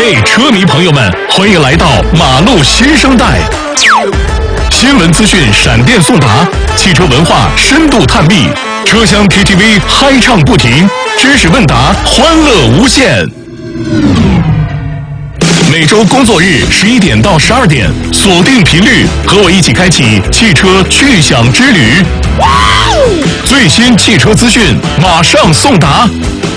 嘿，车迷朋友们，欢迎来到马路新生代。新闻资讯闪电送达，汽车文化深度探秘，车厢 KTV 嗨唱不停，知识问答欢乐无限。每周工作日11点到12点，锁定频率，和我一起开启汽车趣享之旅。最新汽车资讯马上送达。